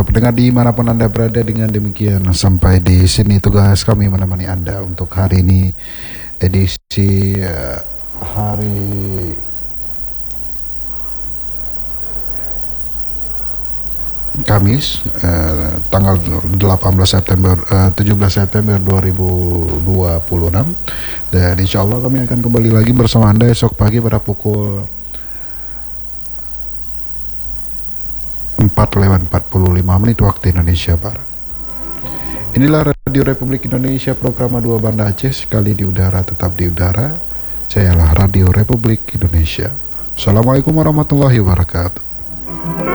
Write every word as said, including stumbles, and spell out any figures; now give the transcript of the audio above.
para pendengar dimanapun Anda berada, dengan demikian sampai di sini tugas kami menemani Anda untuk hari ini, edisi uh, hari Kamis, uh, tanggal delapan belas September, uh, tujuh belas September dua ribu dua puluh enam, dan insya Allah kami akan kembali lagi bersama Anda esok pagi pada pukul empat lewat empat puluh lima menit waktu Indonesia Barat. Inilah Radio Republik Indonesia, program dua Banda Aceh, sekali di udara tetap di udara. Sayalah Radio Republik Indonesia. Assalamualaikum warahmatullahi wabarakatuh.